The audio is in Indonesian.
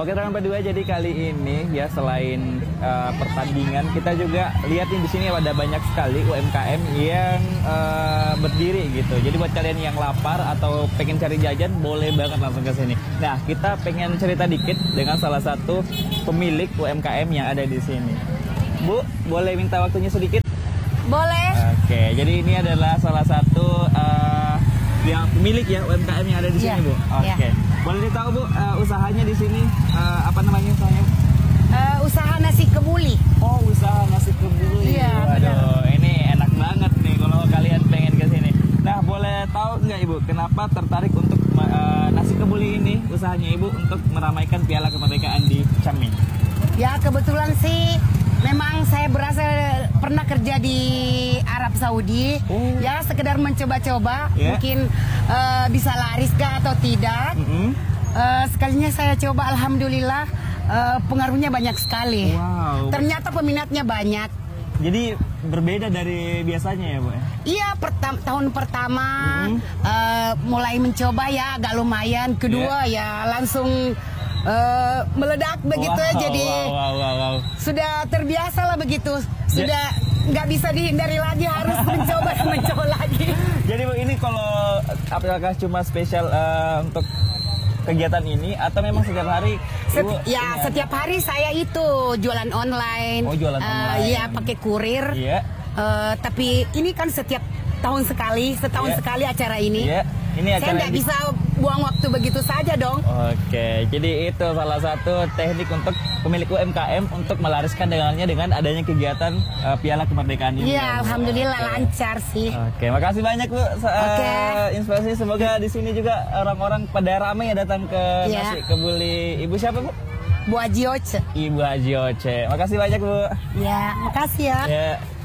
Oke teman berdua, jadi kali ini ya selain pertandingan kita juga lihat nih di sini ada banyak sekali UMKM yang berdiri gitu. Jadi buat kalian yang lapar atau pengen cari jajan boleh banget langsung ke sini. Nah, kita pengen cerita dikit dengan salah satu pemilik UMKM yang ada di sini. Bu, boleh minta waktunya sedikit? Boleh. Oke, jadi ini adalah salah satu yang pemilik ya UMKM yang ada di sini, Bu. Oke. Boleh ditahu, Bu, usahanya di sini apa namanya usahanya? Usaha nasi kebuli. Oh, usaha nasi kebuli. Iya, waduh, ini enak banget nih kalau kalian pengen ke sini. Nah, boleh tahu nggak Ibu, kenapa tertarik untuk nasi kebuli ini, usahanya Ibu untuk meramaikan Piala Kemerdekaan di Caming? Ya, kebetulan sih memang saya berasa pernah kerja di Arab Saudi. Ya, sekedar mencoba-coba, mungkin bisa laris kah atau tidak. Sekalinya saya coba, alhamdulillah pengaruhnya banyak sekali. Wow. Ternyata peminatnya banyak. Jadi berbeda dari biasanya ya, Bu? Iya, tahun pertama mulai mencoba ya agak lumayan. Kedua ya langsung meledak begitu. Jadi sudah terbiasa lah begitu. Sudah nggak bisa dihindari lagi, harus mencoba lagi. Jadi Bu, ini kalau apakah cuma spesial untuk kegiatan ini atau memang setiap hari? Setiap hari saya itu jualan online. Oh, jualan online. Iya, pakai kurir. Iya. Tapi ini kan setiap tahun sekali, setahun sekali acara ini. Iya. Ini saya nggak bisa buang waktu begitu saja dong. Oke, jadi itu salah satu teknik untuk pemilik UMKM untuk melariskan dagangannya dengan adanya kegiatan Piala Kemerdekaan ini. Iya, alhamdulillah lancar sih. Oke, makasih banyak Bu. Inspirasi, semoga di sini juga orang-orang pada ramai ya datang ke nasi kebuli. Ibu siapa Bu? Bu Haji Oce. Ibu Haji Oce. Makasih banyak Bu. Ya, makasih ya.